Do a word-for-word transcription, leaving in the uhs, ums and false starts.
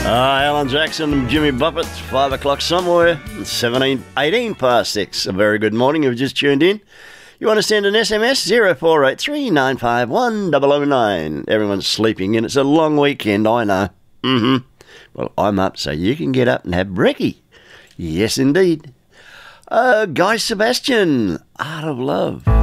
Ah, Alan Jackson and Jimmy Buffett, five o'clock somewhere, seventeen, eighteen past six. A very good morning. You've just tuned in. You want to send an S M S? zero four eight three nine five one zero zero nine. Everyone's sleeping in. It's a long weekend, I know. Mm-hmm. Well, I'm up so you can get up and have brekkie. Yes, indeed. Uh, Guy Sebastian, Art of Love.